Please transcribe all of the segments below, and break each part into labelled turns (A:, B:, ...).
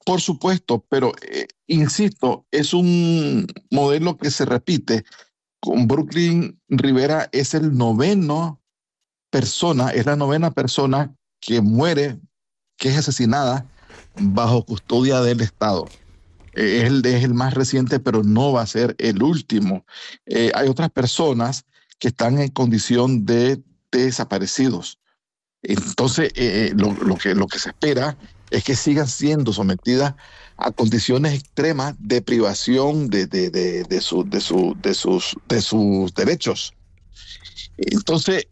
A: Por supuesto, pero insisto, es un modelo que se repite. Con Brooklyn Rivera es la novena persona que muere, que es asesinada bajo custodia del Estado. Es el más reciente, pero no va a ser el último. Hay otras personas que están en condición de desaparecidos. Entonces, lo que se espera es que sigan siendo sometidas a condiciones extremas de privación de sus derechos. Entonces,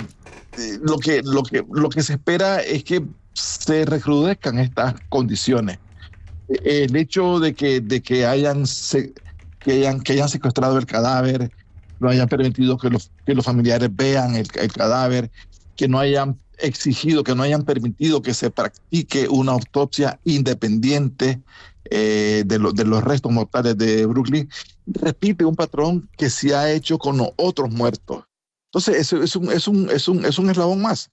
A: lo que se espera es que se recrudezcan estas condiciones. El hecho de que hayan secuestrado el cadáver, no hayan permitido que los familiares vean el cadáver, que no hayan exigido, que no hayan permitido que se practique una autopsia independiente de los restos mortales de Brooklyn, repite un patrón que se ha hecho con los otros muertos. Entonces, eso es un eslabón más.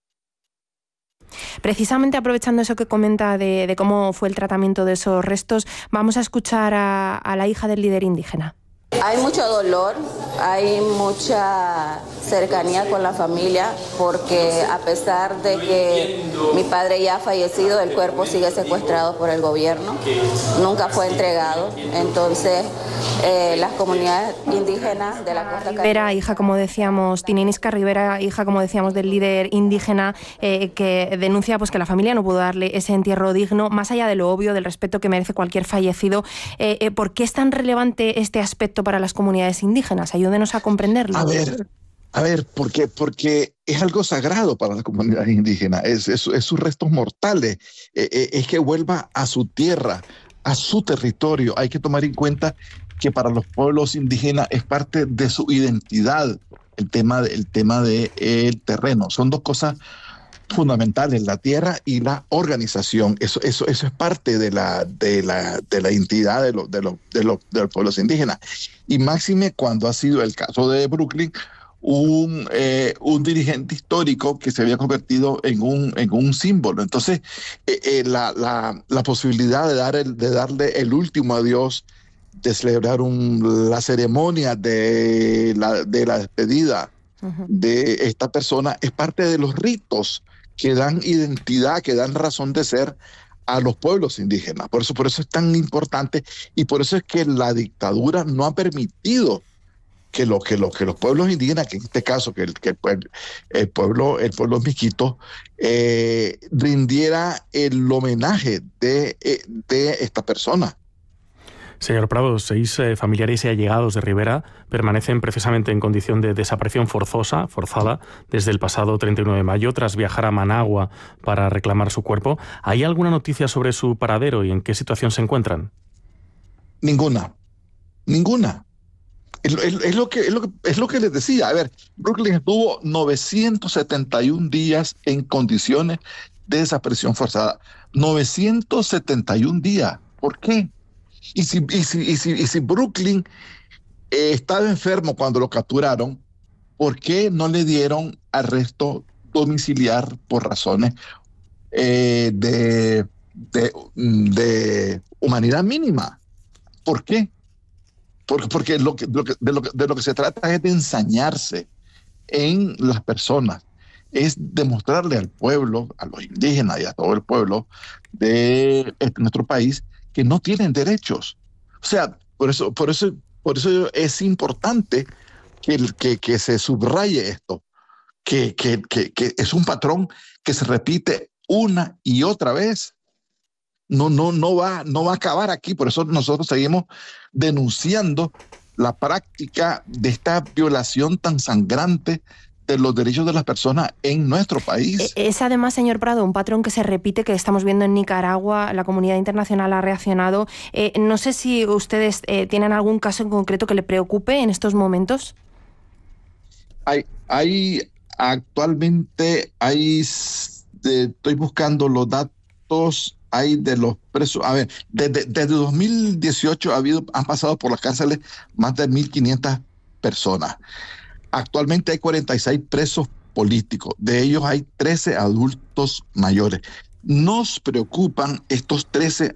B: Precisamente aprovechando eso que comenta de cómo fue el tratamiento de esos restos, vamos a escuchar a la hija del líder indígena.
C: Hay mucho dolor, hay mucha cercanía con la familia, porque a pesar de que mi padre ya ha fallecido, el cuerpo sigue secuestrado por el gobierno, nunca fue entregado. Entonces, las comunidades indígenas de la costa caribeña...
B: Rivera, hija, como decíamos, Tininiska Rivera, hija, como decíamos, del líder indígena, que denuncia pues que la familia no pudo darle ese entierro digno, más allá de lo obvio, del respeto que merece cualquier fallecido. ¿Por qué es tan relevante este aspecto para las comunidades indígenas? Ayúdenos a comprenderlo.
A: A ver, porque es algo sagrado para las comunidades indígenas, es sus restos mortales, es que vuelva a su tierra, a su territorio. Hay que tomar en cuenta que para los pueblos indígenas es parte de su identidad el tema del terreno. Son dos cosas fundamentales, la tierra y la organización. Eso es parte de la identidad de los pueblos indígenas. Y máxime cuando ha sido el caso de Brooklyn, un dirigente histórico que se había convertido en un símbolo. Entonces, la posibilidad de darle el último adiós, de celebrar la ceremonia de la despedida de esta persona, es parte de los ritos que dan identidad, que dan razón de ser a los pueblos indígenas. Por eso es tan importante, y por eso es que la dictadura no ha permitido que los pueblos indígenas, que en este caso que el pueblo miskito, rindiera el homenaje de esta persona.
D: Señor Prado, 6 familiares y allegados de Rivera permanecen precisamente en condición de desaparición forzada, desde el pasado 31 de mayo, tras viajar a Managua para reclamar su cuerpo. ¿Hay alguna noticia sobre su paradero y en qué situación se encuentran?
A: Ninguna. Es lo que les decía. A ver, Brooklyn estuvo 971 días en condiciones de desaparición forzada. 971 días. ¿Por qué? Y si Brooklyn estaba enfermo cuando lo capturaron, ¿por qué no le dieron arresto domiciliar por razones de humanidad mínima? ¿Por qué? Porque de lo que se trata es de ensañarse en las personas, es demostrarle al pueblo, a los indígenas y a todo el pueblo de nuestro país, que no tienen derechos. O sea, por eso es importante que se subraye esto, que es un patrón que se repite una y otra vez. No va a acabar aquí. Por eso nosotros seguimos denunciando la práctica de esta violación tan sangrante de los derechos de las personas en nuestro país.
B: Es además, señor Prado, un patrón que se repite, que estamos viendo en Nicaragua. La comunidad internacional ha reaccionado. No sé si ustedes tienen algún caso en concreto que le preocupe en estos momentos.
A: Actualmente estoy buscando los datos. Hay de los presos. A ver, desde 2018 han pasado por las cárceles más de 1.500 personas. Actualmente hay 46 presos políticos. De ellos hay 13 adultos mayores. Nos preocupan estos 13